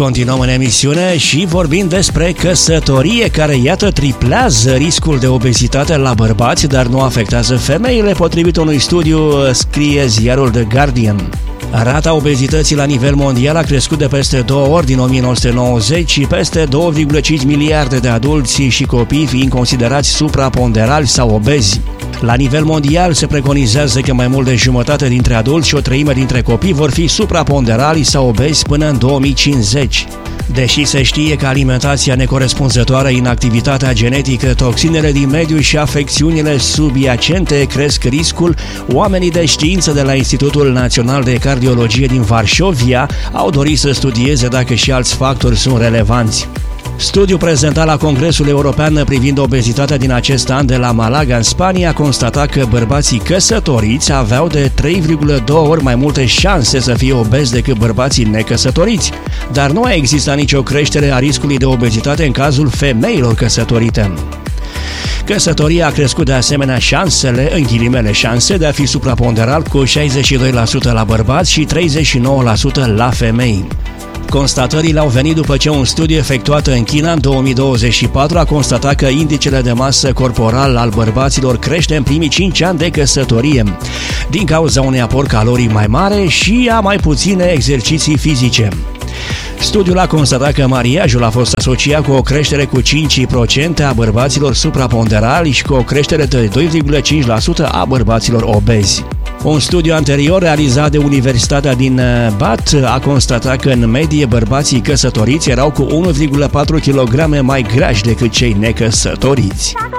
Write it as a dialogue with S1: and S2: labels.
S1: Continuăm în emisiune și vorbim despre căsătorie, care iată triplează riscul de obezitate la bărbați, dar nu afectează femeile, potrivit unui studiu, scrie ziarul The Guardian. Rata obezității la nivel mondial a crescut de peste 2 ori din 1990 și peste 2,5 miliarde de adulți și copii fiind considerați supraponderali sau obezi. La nivel mondial se preconizează că mai mult de jumătate dintre adulți și o treime dintre copii vor fi supraponderali sau obezi până în 2050. Deși se știe că alimentația necorespunzătoare, inactivitatea genetică, toxinele din mediu și afecțiunile subiacente cresc riscul, oamenii de știință de la Institutul Național de Cardiologie din Varșovia au dorit să studieze dacă și alți factori sunt relevanți. Studiul prezentat la Congresul European privind obezitatea din acest an de la Malaga, în Spania, a constatat că bărbații căsătoriți aveau de 3,2 ori mai multe șanse să fie obezi decât bărbații necăsătoriți, dar nu a existat nicio creștere a riscului de obezitate în cazul femeilor căsătorite. Căsătoria a crescut de asemenea șansele, în ghilimele șanse, de a fi supraponderal cu 62% la bărbați și 39% la femei. Constatările au venit după ce un studiu efectuat în China în 2024 a constatat că indicele de masă corporală al bărbaților crește în primii 5 ani de căsătorie, din cauza unui aport caloric mai mare și a mai puține exerciții fizice. Studiul a constatat că mariajul a fost asociat cu o creștere cu 5% a bărbaților supraponderali și cu o creștere de 2,5% a bărbaților obezi. Un studiu anterior realizat de Universitatea din Bath a constatat că în medie bărbații căsătoriți erau cu 1,4 kg mai grași decât cei necăsătoriți.